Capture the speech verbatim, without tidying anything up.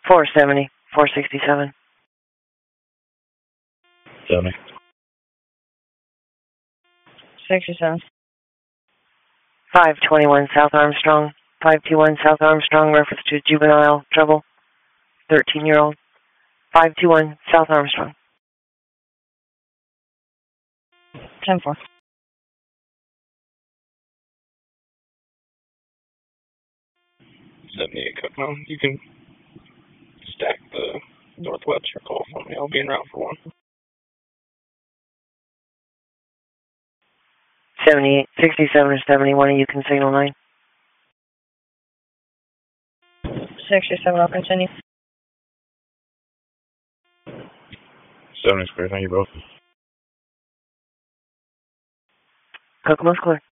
four seventy, four sixty-seven. seventy. sixty-seven. five twenty-one South Armstrong, five two one South Armstrong, reference to juvenile trouble, thirteen-year-old. five two one South Armstrong. ten four. seventy-eight Cookman. You can stack the Northwest call for me. I'll be en route for one. seventy-eight, sixty-seven or seventy-one, you can signal nine. sixty-seven, I'll continue. seventy square, thank you both. Kokomo's clear.